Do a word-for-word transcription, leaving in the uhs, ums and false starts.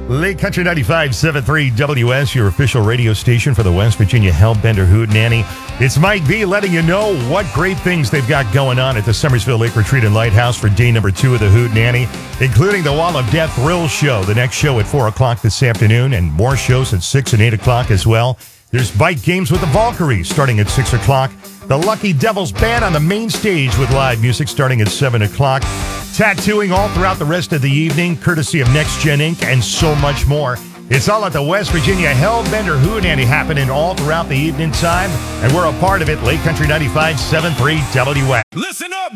Lake Country ninety-five point seven three W S, your official radio station for the West Virginia Hellbender Hootenanny. It's Mike B letting you know what great things they've got going on at the Summersville Lake Retreat and Lighthouse for day number two of the Hootenanny, including the Wall of Death Thrill Show, the next show at four o'clock this afternoon, and more shows at six and eight o'clock as well. There's bike games with the Valkyries starting at six o'clock. The Lucky Devils Band on the main stage with live music starting at seven o'clock. Tattooing all throughout the rest of the evening, courtesy of Next Gen Incorporated, and so much more. It's all at the West Virginia Hellbender Hootenanny happening all throughout the evening time, and we're a part of it. Lake Country ninety-five point seven three W S. Listen up!